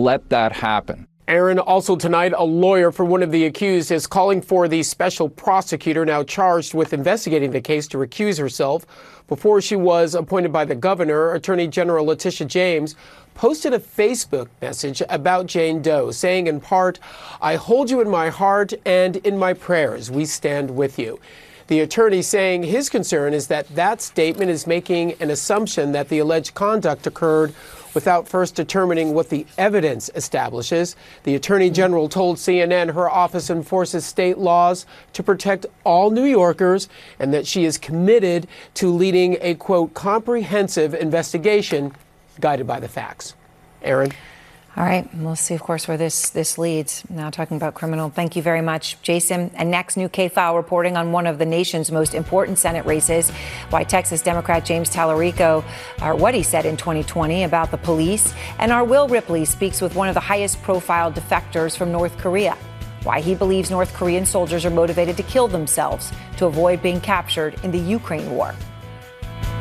let that happen. Aaron, also tonight, a lawyer for one of the accused is calling for the special prosecutor now charged with investigating the case to recuse herself. Before she was appointed by the governor, Attorney General Letitia James posted a Facebook message about Jane Doe, saying in part, "I hold you in my heart and in my prayers. We stand with you." The attorney saying his concern is that that statement is making an assumption that the alleged conduct occurred without first determining what the evidence establishes. The Attorney General told CNN her office enforces state laws to protect all New Yorkers and that she is committed to leading a, quote, comprehensive investigation guided by the facts. Aaron? All right. We'll see, of course, where this leads. Now talking about criminal. Thank you very much, Jason. And next, new K-File reporting on one of the nation's most important Senate races, why Texas Democrat James Tallarico, or what he said in 2020 about the police. And our Will Ripley speaks with one of the highest profile defectors from North Korea, why he believes North Korean soldiers are motivated to kill themselves to avoid being captured in the Ukraine war.